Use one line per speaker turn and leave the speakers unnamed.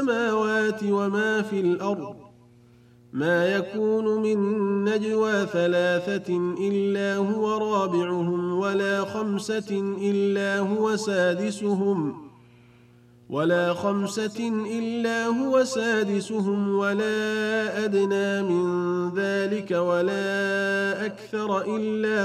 السماوات وما في الأرض ما يكون من نجوى ثلاثة إلا هو رابعهم ولا خمسة إلا هو سادسهم ولا أدنى من ذلك ولا أكثر إلا